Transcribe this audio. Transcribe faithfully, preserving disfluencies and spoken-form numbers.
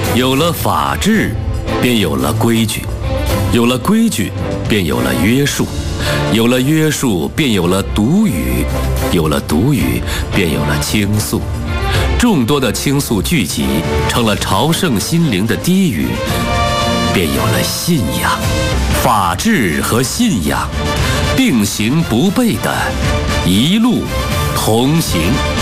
有了法治，便有了规矩；有了规矩，便有了约束；有了约束，便有了独语；有了独语，便有了倾诉。众多的倾诉聚集，成了朝圣心灵的低语，便有了信仰。法治和信仰并行不悖的，一路同行。